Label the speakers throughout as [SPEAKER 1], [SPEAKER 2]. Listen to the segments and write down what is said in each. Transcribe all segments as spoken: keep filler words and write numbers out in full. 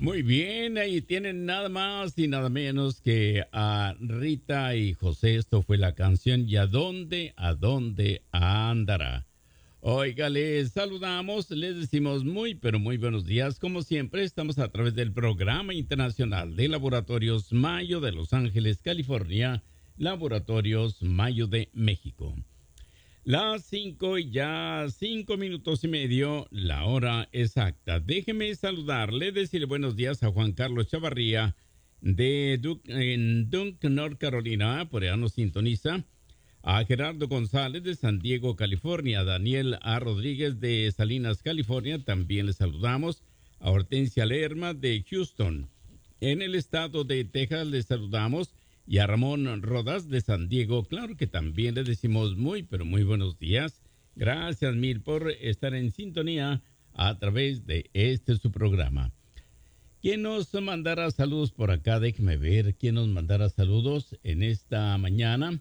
[SPEAKER 1] Muy bien, ahí tienen nada más y nada menos que a Rita y José. Esto fue la canción ¿Y a dónde, a dónde andará? Oiga, les saludamos, les decimos muy, pero muy buenos días. Como siempre, estamos a través del Programa Internacional de Laboratorios Mayo de Los Ángeles, California, Laboratorios Mayo de México. Las cinco y ya cinco minutos y medio, la hora exacta. Déjeme saludarle, decirle buenos días a Juan Carlos Chavarría de Duke, en Dunk, North Carolina, por allá nos sintoniza. A Gerardo González de San Diego, California. A Daniel A. Rodríguez de Salinas, California, también le saludamos. A Hortensia Lerma de Houston. En el estado de Texas le saludamos. Y a Ramón Rodas de San Diego, claro que también le decimos muy, pero muy buenos días. Gracias mil por estar en sintonía a través de este su programa. ¿Quién nos mandará saludos por acá? Déjeme ver quién nos mandará saludos en esta mañana.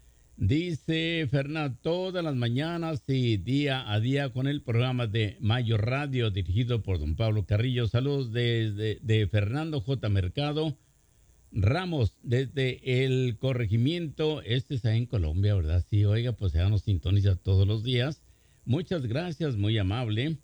[SPEAKER 1] Dice Fernando, todas las mañanas y día a día con el programa de Mayo Radio dirigido por don Pablo Carrillo. Saludos desde de, de Fernando J. Mercado Ramos, desde el corregimiento, este está en Colombia, ¿verdad? Sí, oiga, pues ya nos sintoniza todos los días. Muchas gracias, muy amable.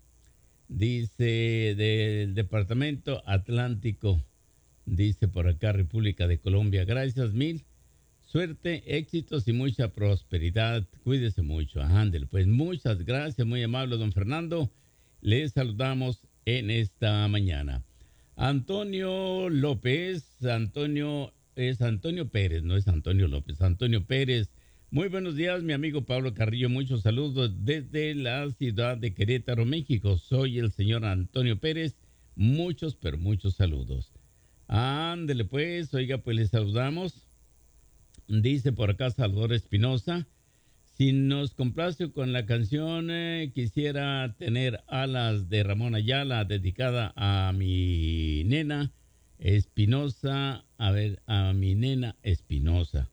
[SPEAKER 1] Dice del Departamento Atlántico, dice por acá República de Colombia. Gracias mil, suerte, éxitos y mucha prosperidad. Cuídese mucho, ándele. Pues muchas gracias, muy amable don Fernando. Les saludamos en esta mañana. Antonio López, Antonio, es Antonio Pérez, no es Antonio López, Antonio Pérez. Muy buenos días, mi amigo Pablo Carrillo, muchos saludos desde la ciudad de Querétaro, México. Soy el señor Antonio Pérez, muchos, pero muchos saludos. Ándele pues, oiga, pues les saludamos. Dice por acá Salvador Espinosa. Si nos complace con la canción, eh, quisiera tener alas de Ramón Ayala, dedicada a mi nena Espinosa, a ver, a mi nena Espinosa.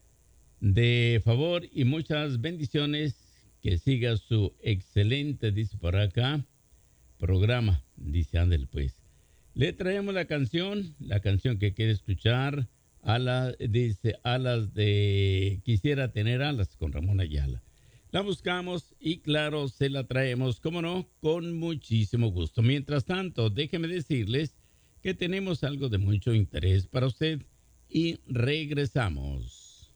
[SPEAKER 1] De favor y muchas bendiciones, que siga su excelente, dice por acá, programa, dice Ándel pues. Le traemos la canción, la canción que quiere escuchar. Alas, dice, alas de, quisiera tener alas con Ramón Ayala. La buscamos y claro, se la traemos, como no, con muchísimo gusto. Mientras tanto, déjenme decirles que tenemos algo de mucho interés para usted y regresamos.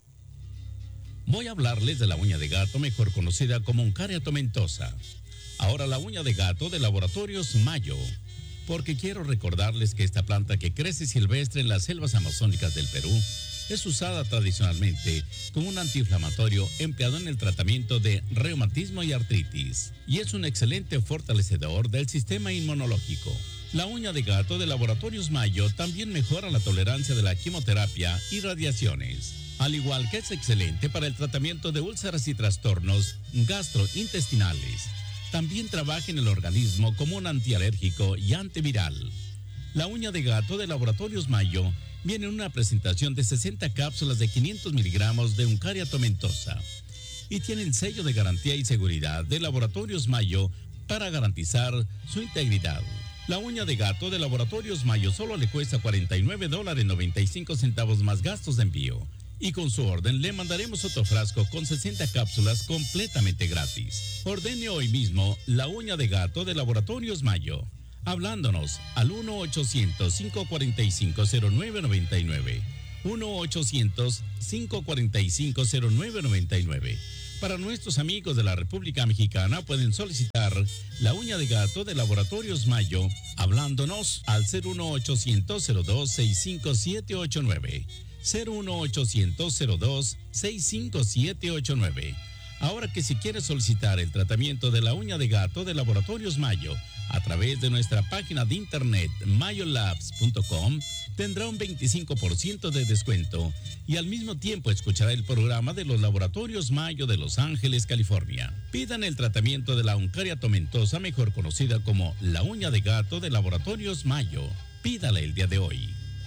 [SPEAKER 2] Voy a hablarles de la uña de gato, mejor conocida como Uncaria tomentosa. Ahora la uña de gato de Laboratorios Mayo. Porque quiero recordarles que esta planta que crece silvestre en las selvas amazónicas del Perú es usada tradicionalmente como un antiinflamatorio empleado en el tratamiento de reumatismo y artritis, y es un excelente fortalecedor del sistema inmunológico. La uña de gato de Laboratorios Mayo también mejora la tolerancia de la quimioterapia y radiaciones, al igual que es excelente para el tratamiento de úlceras y trastornos gastrointestinales. También trabaja en el organismo como un antialérgico y antiviral. La uña de gato de Laboratorios Mayo viene en una presentación de sesenta cápsulas de quinientos miligramos de Uncaria tomentosa y tiene el sello de garantía y seguridad de Laboratorios Mayo para garantizar su integridad. La uña de gato de Laboratorios Mayo solo le cuesta cuarenta y nueve dólares noventa y cinco centavos más gastos de envío. Y con su orden le mandaremos otro frasco con sesenta cápsulas completamente gratis. Ordene hoy mismo la uña de gato de Laboratorios Mayo, hablándonos al uno ochocientos, cinco cuatro cinco, cero nueve nueve nueve. uno ochocientos, cinco cuatro cinco, cero nueve nueve nueve. Para nuestros amigos de la República Mexicana pueden solicitar la uña de gato de Laboratorios Mayo, hablándonos al cero uno ochocientos, cero dos, seis cinco siete ocho nueve. cero uno ochocientos, cero dos, seis cinco siete ocho nueve. Ahora que si quiere solicitar el tratamiento de la uña de gato de Laboratorios Mayo a través de nuestra página de internet mayolabs punto com, tendrá un veinticinco por ciento de descuento y al mismo tiempo escuchará el programa de los Laboratorios Mayo de Los Ángeles, California. Pidan el tratamiento de la Uncaria tomentosa, mejor conocida como la uña de gato de Laboratorios Mayo. Pídala el día de hoy.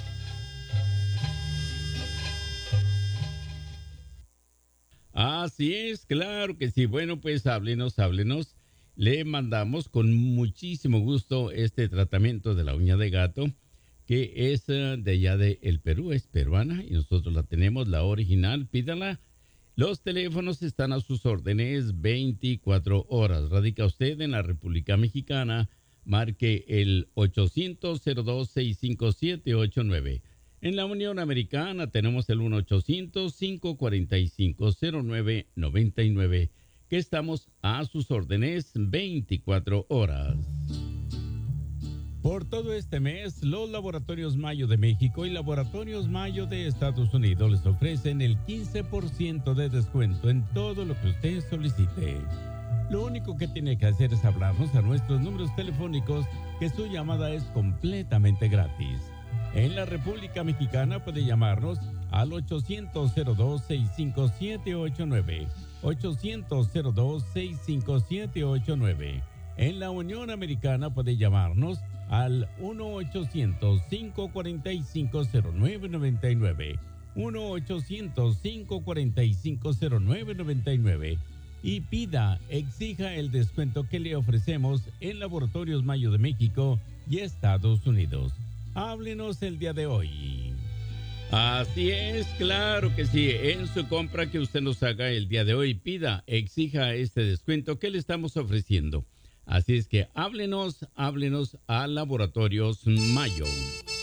[SPEAKER 1] Así es, claro que sí. Bueno, pues háblenos, háblenos. Le mandamos con muchísimo gusto este tratamiento de la uña de gato. que es eh, de allá de el Perú, es peruana y nosotros la tenemos, la original, pídala. Los teléfonos están a sus órdenes veinticuatro horas. Radica usted en la República Mexicana, marque el ochocientos cero dos sesenta y cinco siete ocho nueve. En la Unión Americana tenemos el uno ochocientos cinco cuarenta y cinco cero nueve noventa y nueve, que estamos a sus órdenes veinticuatro horas. Por todo este mes, los Laboratorios Mayo de México y Laboratorios Mayo de Estados Unidos les ofrecen el quince por ciento de descuento en todo lo que usted solicite. Lo único que tiene que hacer es hablarnos a nuestros números telefónicos, que su llamada es completamente gratis. En la República Mexicana puede llamarnos al ochocientos cero dos sesenta y cinco siete ocho nueve, ochocientos cero dos sesenta y cinco siete ocho nueve. En la Unión Americana puede llamarnos al uno ochocientos cinco cuarenta y cinco cero nueve noventa y nueve, uno ochocientos cinco cuarenta y cinco cero nueve noventa y nueve, y pida, exija el descuento que le ofrecemos en Laboratorios Mayo de México y Estados Unidos. Háblenos el día de hoy. Así es, claro que sí. En su compra que usted nos haga el día de hoy, pida, exija este descuento que le estamos ofreciendo. Así es que háblenos, háblenos a Laboratorios Mayo.